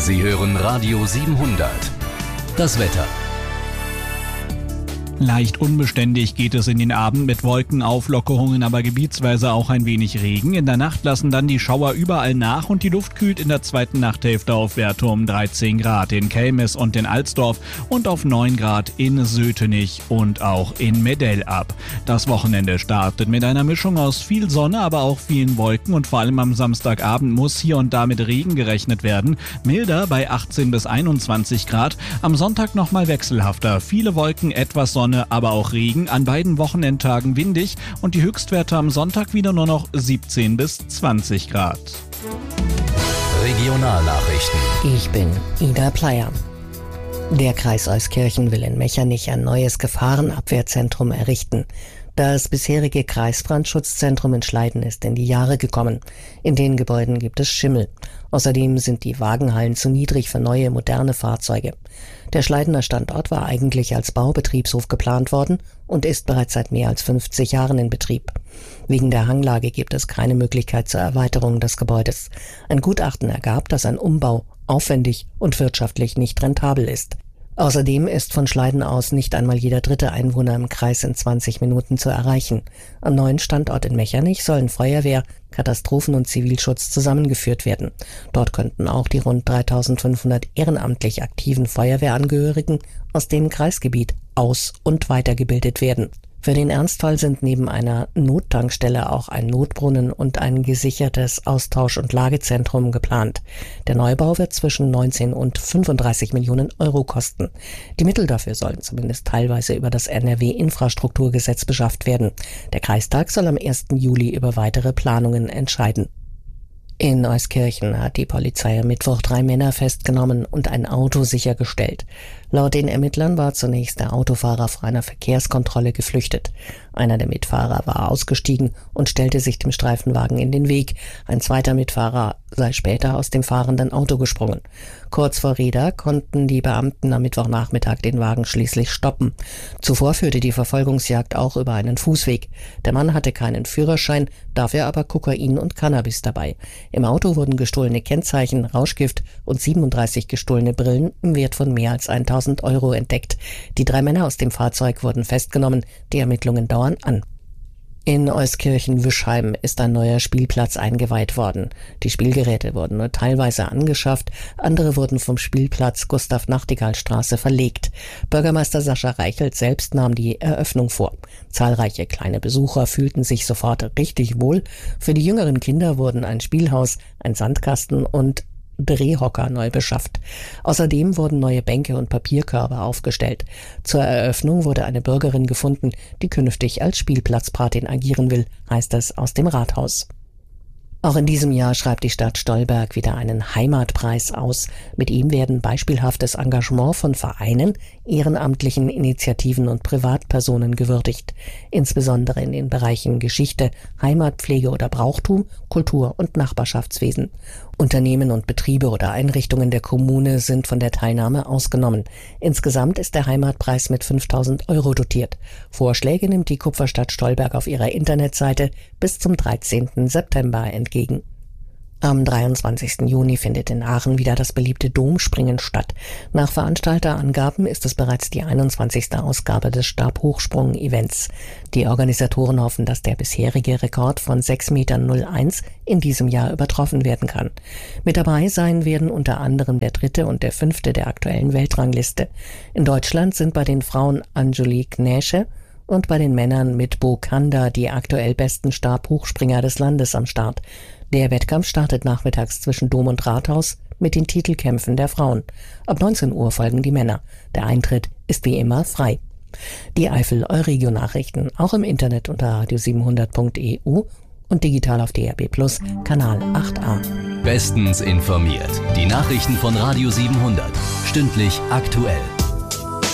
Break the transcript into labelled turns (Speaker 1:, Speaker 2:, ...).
Speaker 1: Sie hören Radio 700. Das Wetter.
Speaker 2: Leicht unbeständig geht es in den Abend mit Wolkenauflockerungen, aber gebietsweise auch ein wenig Regen. In der Nacht lassen dann die Schauer überall nach und die Luft kühlt in der zweiten Nachthälfte auf Werte um 13 Grad in Kelmis und in Alsdorf und auf 9 Grad in Sötenich und auch in Medell ab. Das Wochenende startet mit einer Mischung aus viel Sonne, aber auch vielen Wolken und vor allem am Samstagabend muss hier und da mit Regen gerechnet werden. Milder bei 18 bis 21 Grad. Am Sonntag nochmal wechselhafter. Viele Wolken, etwas Sonne, aber auch Regen. An beiden Wochenendtagen windig und die Höchstwerte am Sonntag wieder nur noch 17 bis 20 Grad.
Speaker 1: Regionalnachrichten.
Speaker 3: Ich bin Ida Pleier. Der Kreis Euskirchen will in Mechernich ein neues Gefahrenabwehrzentrum errichten. Das bisherige Kreisbrandschutzzentrum in Schleiden ist in die Jahre gekommen. In den Gebäuden gibt es Schimmel. Außerdem sind die Wagenhallen zu niedrig für neue, moderne Fahrzeuge. Der Schleidener Standort war eigentlich als Baubetriebshof geplant worden und ist bereits seit mehr als 50 Jahren in Betrieb. Wegen der Hanglage gibt es keine Möglichkeit zur Erweiterung des Gebäudes. Ein Gutachten ergab, dass ein Umbau aufwendig und wirtschaftlich nicht rentabel ist. Außerdem ist von Schleiden aus nicht einmal jeder dritte Einwohner im Kreis in 20 Minuten zu erreichen. Am neuen Standort in Mechernich sollen Feuerwehr, Katastrophen- und Zivilschutz zusammengeführt werden. Dort könnten auch die rund 3500 ehrenamtlich aktiven Feuerwehrangehörigen aus dem Kreisgebiet aus- und weitergebildet werden. Für den Ernstfall sind neben einer Nottankstelle auch ein Notbrunnen und ein gesichertes Austausch- und Lagezentrum geplant. Der Neubau wird zwischen 19 und 35 Millionen Euro kosten. Die Mittel dafür sollen zumindest teilweise über das NRW-Infrastrukturgesetz beschafft werden. Der Kreistag soll am 1. Juli über weitere Planungen entscheiden. In Euskirchen hat die Polizei am Mittwoch 3 Männer festgenommen und ein Auto sichergestellt. Laut den Ermittlern war zunächst der Autofahrer vor einer Verkehrskontrolle geflüchtet. Einer der Mitfahrer war ausgestiegen und stellte sich dem Streifenwagen in den Weg. Ein zweiter Mitfahrer sei später aus dem fahrenden Auto gesprungen. Kurz vor Reda konnten die Beamten am Mittwochnachmittag den Wagen schließlich stoppen. Zuvor führte die Verfolgungsjagd auch über einen Fußweg. Der Mann hatte keinen Führerschein, dafür aber Kokain und Cannabis dabei. Im Auto wurden gestohlene Kennzeichen, Rauschgift und 37 gestohlene Brillen im Wert von mehr als 1.000 Euro entdeckt. Die 3 Männer aus dem Fahrzeug wurden festgenommen. Die Ermittlungen dauern an. In Euskirchen-Wischheim ist ein neuer Spielplatz eingeweiht worden. Die Spielgeräte wurden nur teilweise angeschafft, andere wurden vom Spielplatz Gustav-Nachtigall-Straße verlegt. Bürgermeister Sascha Reichelt selbst nahm die Eröffnung vor. Zahlreiche kleine Besucher fühlten sich sofort richtig wohl. Für die jüngeren Kinder wurden ein Spielhaus, ein Sandkasten und Drehhocker neu beschafft. Außerdem wurden neue Bänke und Papierkörbe aufgestellt. Zur Eröffnung wurde eine Bürgerin gefunden, die künftig als Spielplatzpatin agieren will, heißt es aus dem Rathaus. Auch in diesem Jahr schreibt die Stadt Stolberg wieder einen Heimatpreis aus. Mit ihm werden beispielhaftes Engagement von Vereinen, ehrenamtlichen Initiativen und Privatpersonen gewürdigt. Insbesondere in den Bereichen Geschichte, Heimatpflege oder Brauchtum, Kultur und Nachbarschaftswesen. Unternehmen und Betriebe oder Einrichtungen der Kommune sind von der Teilnahme ausgenommen. Insgesamt ist der Heimatpreis mit 5.000 Euro dotiert. Vorschläge nimmt die Kupferstadt Stolberg auf ihrer Internetseite bis zum 13. September entgegen. Am 23. Juni findet in Aachen wieder das beliebte Domspringen statt. Nach Veranstalterangaben ist es bereits die 21. Ausgabe des Stabhochsprung-Events. Die Organisatoren hoffen, dass der bisherige Rekord von 6,01 Metern in diesem Jahr übertroffen werden kann. Mit dabei sein werden unter anderem der 3. und der 5. der aktuellen Weltrangliste. In Deutschland sind bei den Frauen Angelique Näsche und bei den Männern mit Bo Kanda die aktuell besten Stabhochspringer des Landes am Start. Der Wettkampf startet nachmittags zwischen Dom und Rathaus mit den Titelkämpfen der Frauen. Ab 19 Uhr folgen die Männer. Der Eintritt ist wie immer frei. Die Eifel-Euregio-Nachrichten auch im Internet unter radio700.eu und digital auf DRB Plus, Kanal 8a.
Speaker 1: Bestens informiert. Die Nachrichten von Radio 700. Stündlich aktuell.